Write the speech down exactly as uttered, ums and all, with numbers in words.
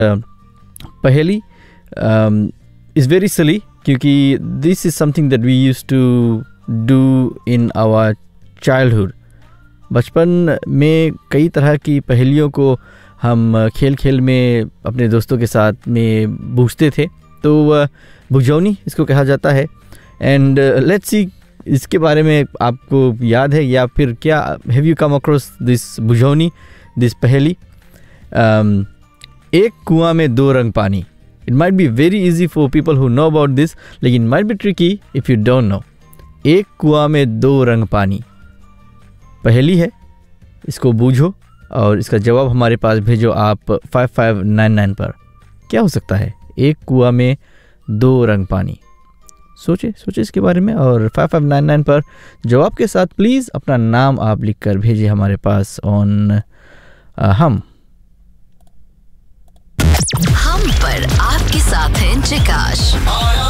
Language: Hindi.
पहेली इज़ वेरी सिली क्योंकि this is something that we used to do in our childhood. बचपन में कई तरह की पहेलियों को हम खेल खेल में अपने दोस्तों के साथ में बूझते थे, तो बुझौनी इसको कहा जाता है। एंड लेट्स सी इसके बारे में आपको याद है या फिर क्या have you come across this बुझौनी, this पहेली। um, एक कुआं में दो रंग पानी। It might be very easy for people who know about this, लेकिन might be tricky if you don't know. एक कुआं में दो रंग पानी पहेली है, इसको बूझो और इसका जवाब हमारे पास भेजो आप फाइव फाइव नाइन नाइन पर। क्या हो सकता है एक कुआं में दो रंग पानी? सोचे सोचे इसके बारे में और फाइव फाइव नाइन नाइन पर जवाब के साथ प्लीज़ अपना नाम आप लिख कर भेजिए हमारे पास ऑन हम हम पर आपके साथ हैं जिकाश।